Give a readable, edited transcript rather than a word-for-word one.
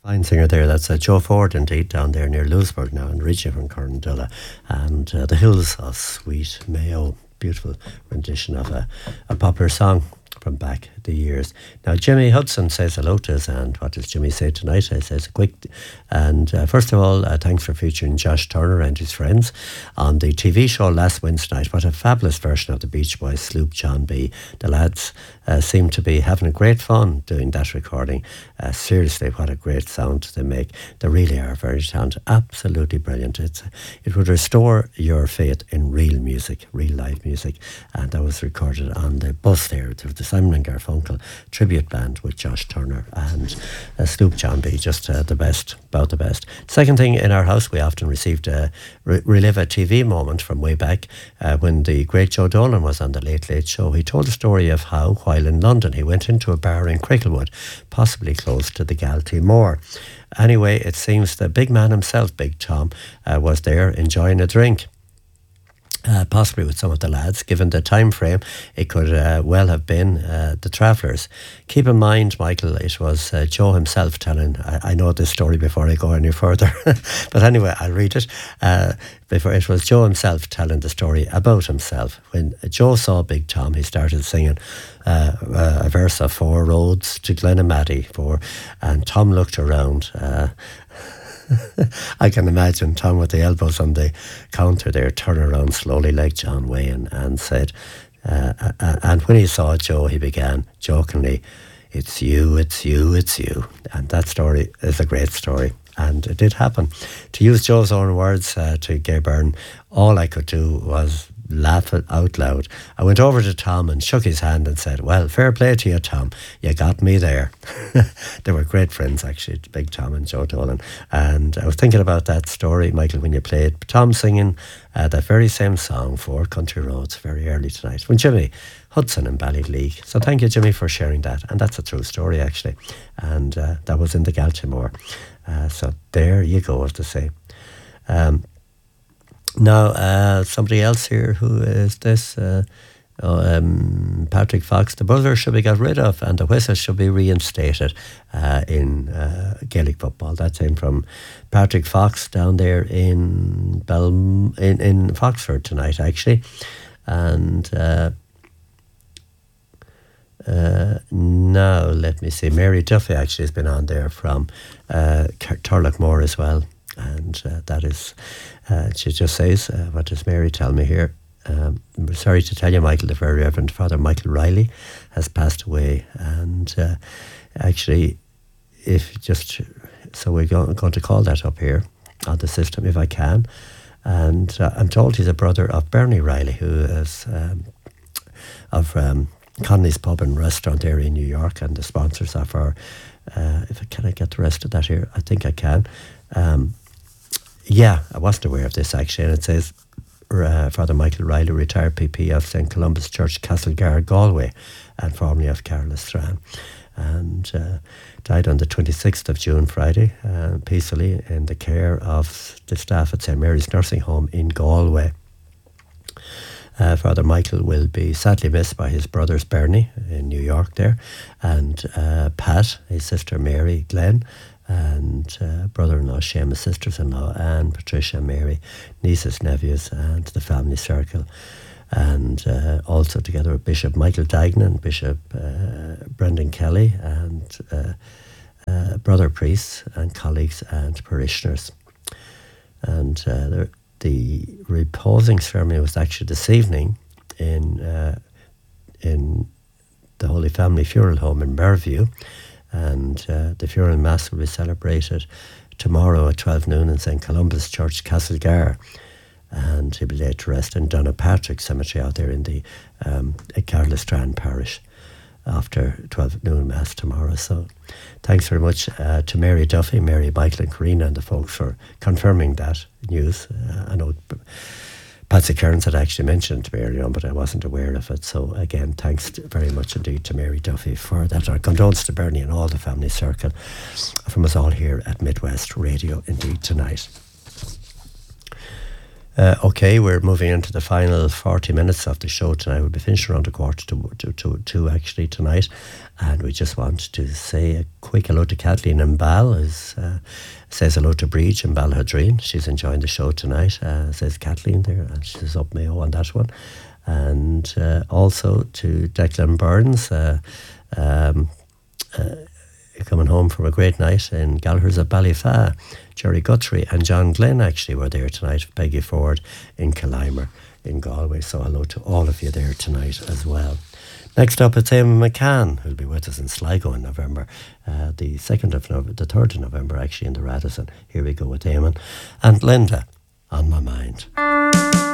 Fine singer there. That's Joe Ford, indeed, down there near Louisburgh now, and Richie from Corndulla, and The Hills of Sweet Mayo. Beautiful rendition of a popular song from back the years. Now, Jimmy Hudson says hello to us, and what does Jimmy say tonight? He says a quick, and first of all, thanks for featuring Josh Turner and his friends on the TV show last Wednesday night. What a fabulous version of the Beach Boys, Sloop John B. The lads seem to be having a great fun doing that recording. Seriously, what a great sound they make. They really are very talented, absolutely brilliant. It would restore your faith in real music, real live music, and that was recorded on the bus there to the Simon and Garfunkel tribute band with Josh Turner and Sloop John B. Just the best, about the best. Second thing, in our house we often received relive a TV moment from way back when the great Joe Dolan was on the Late Late Show. He told a story of how, while in London, he went into a bar in Cricklewood, possibly close to the Galtee Moor. Anyway, it seems the big man himself, Big Tom, was there enjoying a drink. Possibly with some of the lads. Given the time frame, it could well have been the Travellers. Keep in mind, Michael, it was Joe himself telling, I know this story before I go any further, but anyway, I'll read it. Before it was Joe himself telling the story about himself. When Joe saw Big Tom, he started singing a verse of Four Roads to Glenamaddy, and Tom looked around. I can imagine Tom with the elbows on the counter there, turn around slowly like John Wayne, and said, and when he saw Joe, he began jokingly, "It's you, it's you, it's you." And that story is a great story. And it did happen. To use Joe's own words to Gay Byrne, all I could do was laugh out loud. I went over to Tom and shook his hand and said, "Well, fair play to you, Tom. You got me there." They were great friends, actually, Big Tom and Joe Dolan. And I was thinking about that story, Michael, when you played Tom singing that very same song, Four Country Roads, very early tonight, when Jimmy Hudson in Ballyleague. So thank you, Jimmy, for sharing that. And that's a true story, actually. And that was in the Galtee Moor. So there you go, as to say. Now, somebody else here, who is this? Patrick Fox. The buzzer should be got rid of and the whistle should be reinstated in Gaelic football. That's in from Patrick Fox down there in in Foxford tonight, actually. And now, let me see. Mary Duffy actually has been on there from Turlockmore as well. And that is, she just says, what does Mary tell me here? I'm sorry to tell you, Michael, the very Reverend Father Michael Riley has passed away. And actually, so we're going to call that up here on the system if I can. And I'm told he's a brother of Bernie Riley, who is of Conley's Pub and Restaurant there in New York, and the sponsors of our, can I get the rest of that here? I think I can. Yeah, I wasn't aware of this actually, and it says Father Michael Riley, retired PP of St. Columba's Church, Castlegar, Galway, and formerly of Carlisle, and died on the 26th of June, Friday, peacefully in the care of the staff at St. Mary's Nursing Home in Galway. Father Michael will be sadly missed by his brothers Bernie in New York there, and Pat, his sister Mary, Glenn, and brother-in-law Seamus, sisters-in-law Anne, Patricia, Mary, nieces, nephews, and the family circle. And also together with Bishop Michael Dagnan, Bishop Brendan Kelly, and brother priests and colleagues and parishioners. And the reposing ceremony was actually this evening in the Holy Family Funeral Home in Merview. And the funeral mass will be celebrated tomorrow at 12 noon in St. Columba's Church, Castlegar. And he'll be laid to rest in Donapatrick Cemetery out there in the Carlisle parish after 12 noon mass tomorrow. So thanks very much to Mary Duffy, Mary, Michael and Karina and the folks for confirming that news. I know Patsy Kearns had actually mentioned to me earlier on, but I wasn't aware of it. So again, thanks very much indeed to Mary Duffy for that. Our condolences to Bernie and all the family circle from us all here at Midwest Radio indeed tonight. Okay, we're moving into the final 40 minutes of the show tonight. We'll be finishing around a quarter to two actually tonight. And we just want to say a quick hello to Kathleen in Ball, who says hello to Breach in Balhadreen. She's enjoying the show tonight, says Kathleen there, and she's up Mayo on that one. And also to Declan Burns, coming home from a great night in Gallagher's at Ballyfa. Jerry Guthrie and John Glenn actually were there tonight. Peggy Ford in Killimer in Galway. So hello to all of you there tonight as well. Next up, it's Eamon McCann, who'll be with us in Sligo in November, the 3rd of November, actually, in the Radisson. Here we go with Eamon. And Linda, On My Mind.